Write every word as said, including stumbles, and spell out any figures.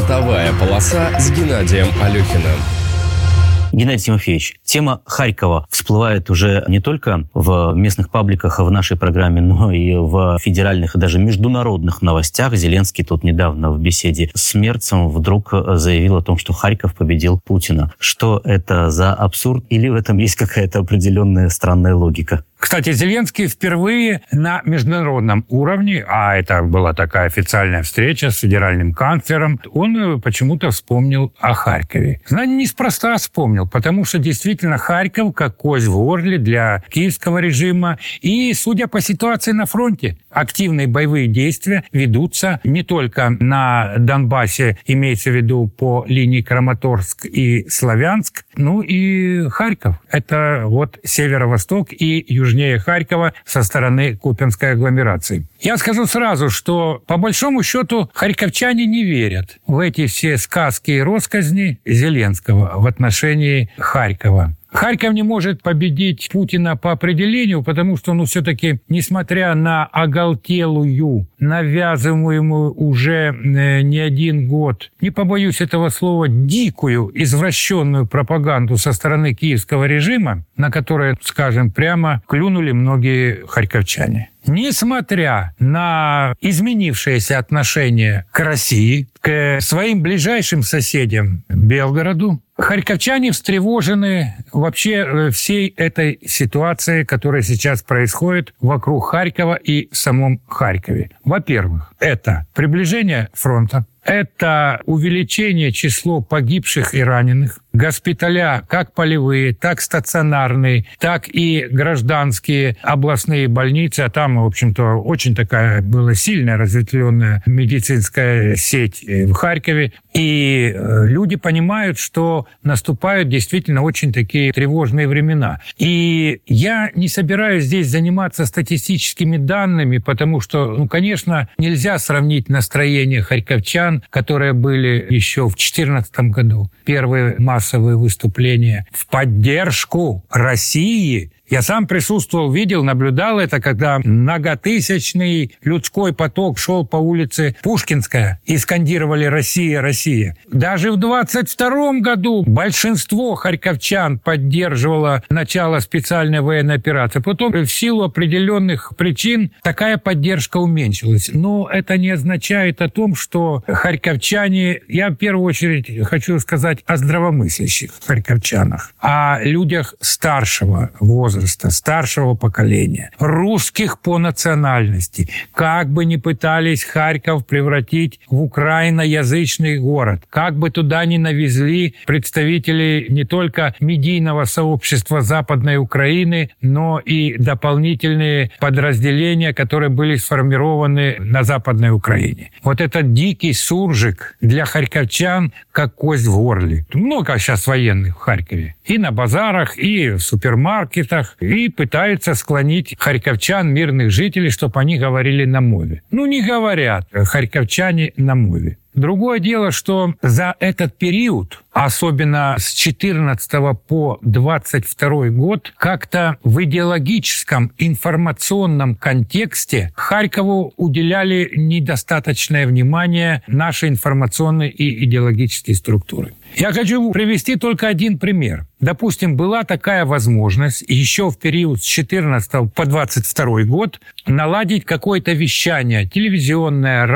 Фронтовая полоса с Геннадием Алехиным. Геннадий Тимофеевич, тема Харькова всплывает уже не только в местных пабликах, в нашей программе, но и в федеральных и даже международных новостях. Зеленский тут недавно в беседе с Мерцем вдруг заявил о том, что Харьков победил Путина. Что это за абсурд? Или в этом есть какая-то определенная странная логика? Кстати, Зеленский впервые на международном уровне, а это была такая официальная встреча с федеральным канцлером, он почему-то вспомнил о Харькове. Знаете, неспроста вспомнил, потому что действительно Харьков как кость в горле для киевского режима. И, судя по ситуации на фронте, активные боевые действия ведутся не только на Донбассе, имеется в виду по линии Краматорск и Славянск, ну и Харьков. Это вот северо-восток и южнее Харькова со стороны Купянской агломерации. Я скажу сразу, что по большому счету харьковчане не верят в эти все сказки и россказни Зеленского в отношении Харькова. Харьков не может победить Путина по определению, потому что, ну, все-таки, несмотря на оголтелую, навязываемую уже э, не один год, не побоюсь этого слова, дикую, извращенную пропаганду со стороны киевского режима, на которое, скажем прямо, клюнули многие харьковчане. Несмотря на изменившееся отношение к России, к своим ближайшим соседям Белгороду, харьковчане встревожены вообще всей этой ситуацией, которая сейчас происходит вокруг Харькова и в самом Харькове. Во-первых, это приближение фронта, это увеличение числа погибших и раненых, госпиталя, как полевые, так стационарные, так и гражданские областные больницы. А там, в общем-то, очень такая была сильная разветвленная медицинская сеть в Харькове. И люди понимают, что наступают действительно очень такие тревожные времена. И я не собираюсь здесь заниматься статистическими данными, потому что, ну, конечно, нельзя сравнить настроение харьковчан, которые были еще в две тысячи четырнадцатом году. Первые массовые выступления в поддержку России. Я сам присутствовал, видел, наблюдал это, когда многотысячный людской поток шел по улице Пушкинская и скандировали «Россия, Россия». Даже в двадцать втором году большинство харьковчан поддерживало начало специальной военной операции. Потом, в силу определенных причин, такая поддержка уменьшилась. Но это не означает о том, что харьковчане... Я в первую очередь хочу сказать о здравомыслящих харьковчанах, о людях старшего возраста, старшего поколения, русских по национальности. Как бы ни пытались Харьков превратить в украиноязычный город, как бы туда ни навезли представителей не только медийного сообщества Западной Украины, но и дополнительные подразделения, которые были сформированы на Западной Украине. Вот этот дикий суржик для харьковчан как кость в горле. Много сейчас военных в Харькове. И на базарах, и в супермаркетах. И пытаются склонить харьковчан, мирных жителей, чтобы они говорили на мове. Ну, не говорят харьковчане на мове. Другое дело, что за этот период, особенно с четырнадцатого по двадцать второй год, как-то в идеологическом, информационном контексте Харькову уделяли недостаточное внимание наши информационные и идеологические структуры. Я хочу привести только один пример. Допустим, была такая возможность еще в период с четырнадцатого по двадцать второй год наладить какое-то вещание телевизионное,